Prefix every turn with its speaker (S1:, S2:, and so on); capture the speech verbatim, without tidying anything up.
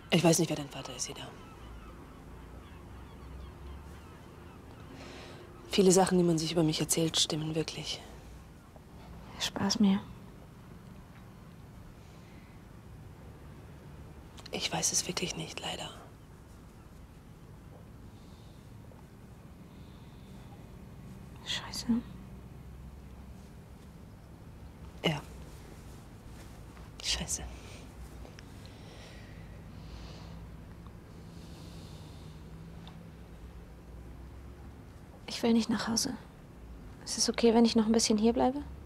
S1: Ich weiß nicht, wer dein Vater ist, Ida. Viele Sachen, die man sich über mich erzählt, stimmen wirklich.
S2: Spaß mir.
S1: Ich weiß es wirklich nicht, leider.
S2: Scheiße.
S1: Ja. Scheiße.
S2: Ich will nicht nach Hause. Ist es okay, wenn ich noch ein bisschen hier bleibe?